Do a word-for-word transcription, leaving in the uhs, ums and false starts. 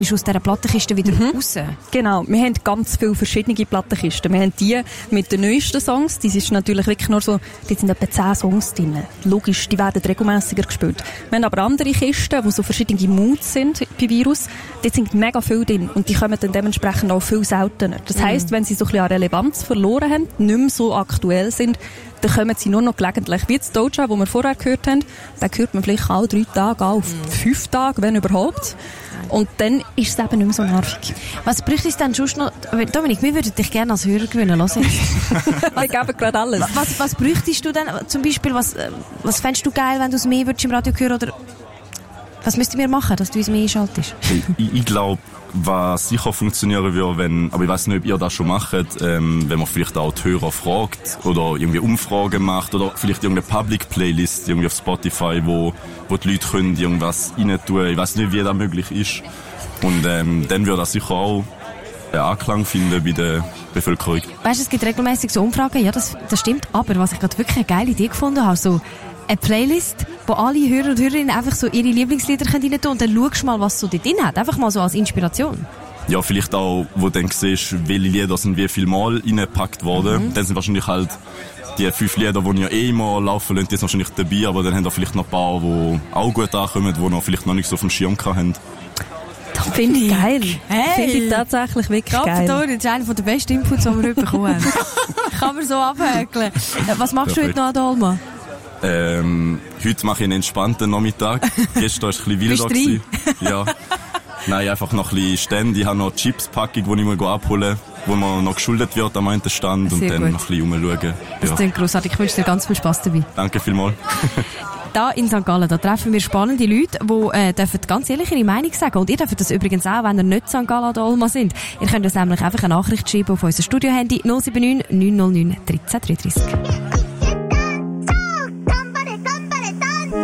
ist aus dieser Plattenkiste wieder mhm. raus. Genau, wir haben ganz viele verschiedene Plattenkisten. Wir haben die mit den neuesten Songs, die ist natürlich wirklich nur so, die sind etwa zehn Songs drin. Logisch, die werden regelmässiger gespielt. Wir haben aber andere Kisten, wo so verschiedene Moods sind bei Virus. Dort sind mega viel drin und die kommen dann dementsprechend auch viel seltener. Das heisst, mhm. wenn sie so ein bisschen an Relevanz verloren haben, nicht mehr so aktuell sind, dann kommen sie nur noch gelegentlich. Wie jetzt Doja, wo wir vorher gehört haben, den hört man vielleicht alle drei Tage, alle mhm. fünf Tage, wenn überhaupt. Und dann ist es eben nicht mehr so nervig. Was bräuchte es denn sonst noch? Dominik, wir würden dich gerne als Hörer gewinnen. Lass uns. Ich gebe gerade alles. Was, was bräuchtest du denn? Zum Beispiel, was, was fändest du geil, wenn du es mehr würdest im Radio hören? Oder was müssten wir machen, dass du uns mehr einschaltest? Ich, ich glaube, was sicher funktionieren würde, wenn, aber ich weiß nicht, ob ihr das schon macht, ähm, wenn man vielleicht auch die Hörer fragt oder irgendwie Umfragen macht oder vielleicht irgendeine Public-Playlist irgendwie auf Spotify, wo, wo die Leute können irgendwas rein tun. Ich weiß nicht, wie das möglich ist. Und ähm, dann würde das sicher auch einen Anklang finden bei der Bevölkerung. Weißt du, es gibt regelmäßig so Umfragen, ja, das, das stimmt, aber was ich gerade wirklich eine geile Idee gefunden habe, so eine Playlist, wo alle Hörer und Hörerinnen einfach so ihre Lieblingslieder rein tun und dann schaust du mal, was so dort drin hat. Einfach mal so als Inspiration. Ja, vielleicht auch, wo du dann siehst, welche Lieder sind wie viel Mal reingepackt worden. Mhm. Dann sind wahrscheinlich halt die fünf Lieder, die ja eh immer laufen lassen, die sind wahrscheinlich dabei, aber dann haben da vielleicht noch ein paar, die auch gut ankommen, die noch vielleicht noch nicht so auf dem Schirm hatten. Das finde ich geil. Hey. Finde ich tatsächlich wirklich Gott, geil. Das ist einer der besten Inputs, die wir bekommen haben. Kann man so abhäkeln. Was machst du heute noch an der Alma? Ähm, heute mache ich einen entspannten Nachmittag. Gestern war es ein bisschen wilder. Ja. Nein, einfach noch ein bisschen Stände. Ich habe noch eine Chips-Packung, die ich mir abholen wo man noch geschuldet wird am einen Stand. Sehr und dann gut. Noch ein bisschen rumschauen. Das klingt ja. grossartig. Ich wünsche dir ganz viel Spass dabei. Danke vielmals. Da in Sankt Gallen, da treffen wir spannende Leute, die äh, dürfen ganz ehrlich ihre Meinung sagen. Und ihr dürft das übrigens auch, wenn ihr nicht Sankt Gallen oder Olma sind. Ihr könnt uns nämlich einfach eine Nachricht schreiben auf unser Studio-Handy null sieben neun neun null neun eins drei drei drei.